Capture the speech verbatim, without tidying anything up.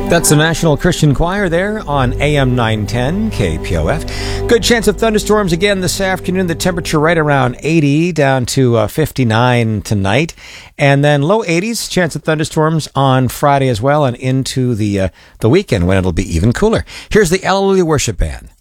That's the National Christian Choir there on A M nine ten K P O F. Good chance of thunderstorms again this afternoon. The temperature right around eighty, down to uh, fifty-nine tonight. And then low eighties, chance of thunderstorms on Friday as well, and into the uh, the weekend when it'll be even cooler. Here's the Alleluia Worship Band.